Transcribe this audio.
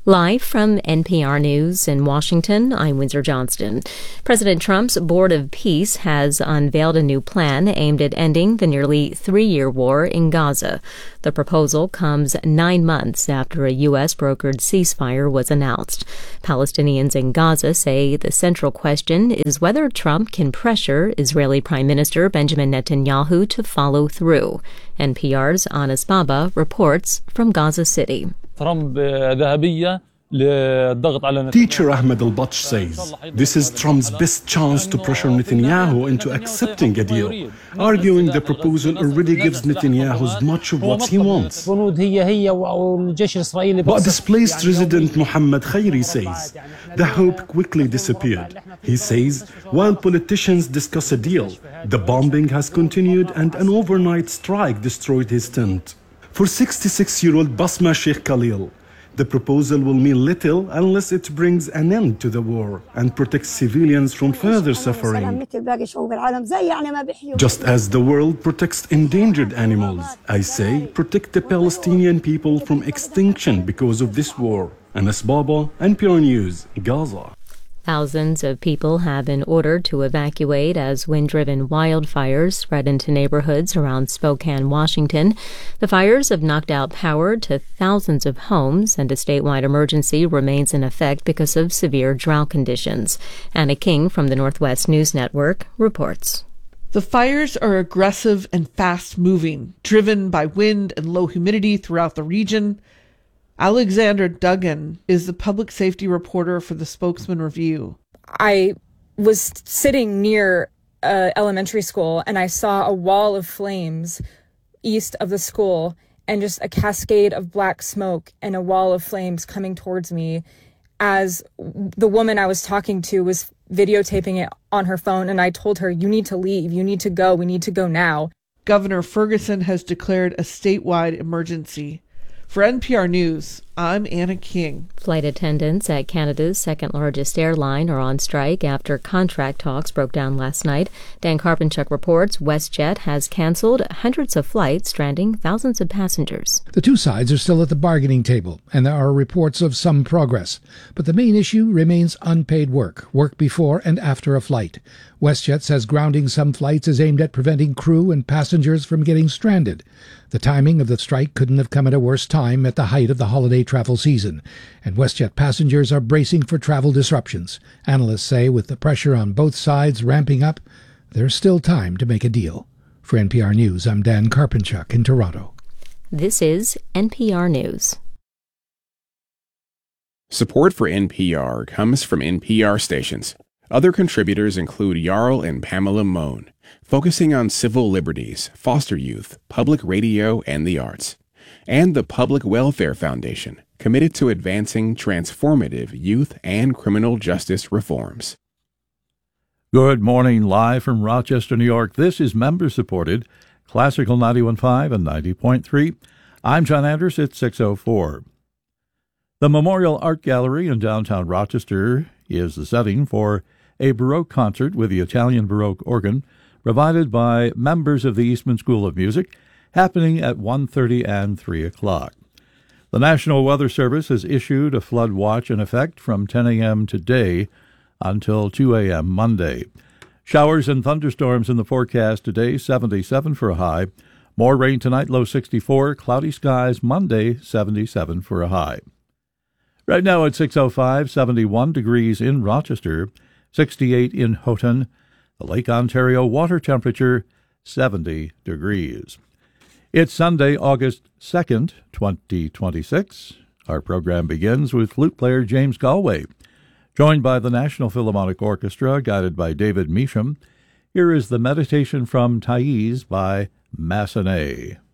Live from NPR News in Washington, I'm Windsor Johnston. President Trump's Board of Peace has unveiled a new plan aimed at ending the nearly 3-year war in Gaza. The proposal comes 9 months after a U.S.-brokered ceasefire was announced. Palestinians in Gaza say the central question is whether Trump can pressure Israeli Prime Minister Benjamin Netanyahu to follow through. NPR's Anas Baba reports from Gaza City. Teacher Ahmed Al-Batsh says this is Trump's best chance to pressure Netanyahu into accepting a deal, arguing the proposal already gives Netanyahu much of what he wants. But displaced resident Muhammad Khairi says the hope quickly disappeared. He says while politicians discuss a deal, the bombing has continued and an overnight strike destroyed his tent. For 66-year-old Basma Sheikh Khalil, the proposal will mean little unless it brings an end to the war and protects civilians from further suffering. Just as the world protects endangered animals, I say protect the Palestinian people from extinction because of this war. Anas Baba, NPR News, Gaza. Thousands of people have been ordered to evacuate as wind-driven wildfires spread into neighborhoods around Spokane, Washington. The fires have knocked out power to thousands of homes, and a statewide emergency remains in effect because of severe drought conditions. Anna King from the Northwest News Network reports. The fires are aggressive and fast-moving, driven by wind and low humidity throughout the region. Alexandra Duggan is the public safety reporter for the Spokesman Review. I was sitting near elementary school and I saw a wall of flames east of the school and just a cascade of black smoke and a wall of flames coming towards me as the woman I was talking to was videotaping it on her phone, and I told her, "You need to leave, you need to go, we need to go now." Governor Ferguson has declared a statewide emergency. For NPR News, I'm Anna King. Flight attendants at Canada's second-largest airline are on strike after contract talks broke down last night. Dan Karpinchuk reports WestJet has canceled hundreds of flights, stranding thousands of passengers. The two sides are still at the bargaining table, and there are reports of some progress. But the main issue remains unpaid work before and after a flight. WestJet says grounding some flights is aimed at preventing crew and passengers from getting stranded. The timing of the strike couldn't have come at a worse time at the height of the holiday travel season, and WestJet passengers are bracing for travel disruptions. Analysts say with the pressure on both sides ramping up, there's still time to make a deal. For NPR News, I'm Dan Karpinchuk in Toronto. This is NPR News. Support for NPR comes from NPR stations. Other contributors include Jarl and Pamela Mohn, focusing on civil liberties, foster youth, public radio, and the arts. And the Public Welfare Foundation, committed to advancing transformative youth and criminal justice reforms. Good morning, live from Rochester, New York. This is member-supported Classical 91.5 and 90.3. I'm John Anders at 6:04. The Memorial Art Gallery in downtown Rochester is the setting for a Baroque concert with the Italian Baroque organ provided by members of the Eastman School of Music, happening at 1:30 and 3 o'clock. The National Weather Service has issued a flood watch in effect from 10 a.m. today until 2 a.m. Monday. Showers and thunderstorms in the forecast today, 77 for a high. More rain tonight, low 64. Cloudy skies Monday, 77 for a high. Right now at 6:05, 71 degrees in Rochester, 68 in Houghton. The Lake Ontario water temperature, 70 degrees. It's Sunday, August 2nd, 2026. Our program begins with flute player James Galway, joined by the National Philharmonic Orchestra, guided by David Measham. Here is the Meditation from Thais by Massenet.